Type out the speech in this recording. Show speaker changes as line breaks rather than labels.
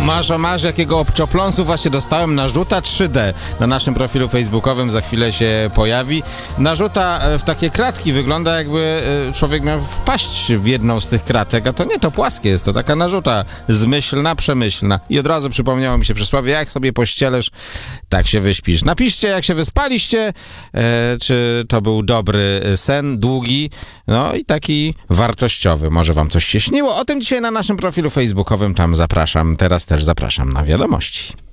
Masz jakiego obczopląsu właśnie dostałem. Narzuta 3D na naszym profilu facebookowym za chwilę się pojawi. Narzuta w takie kratki, wygląda jakby człowiek miał wpaść w jedną z tych kratek, a to nie, to płaskie jest, to taka narzuta zmyślna, przemyślna. I od razu przypomniało mi się przysłowie, jak sobie pościelesz, tak się wyśpisz. Napiszcie, jak się wyspaliście, czy to był dobry sen, długi, no i taki wartościowy. Może wam coś się śniło? O tym dzisiaj na naszym profilu facebookowym, tam zapraszam. Teraz też zapraszam na wiadomości.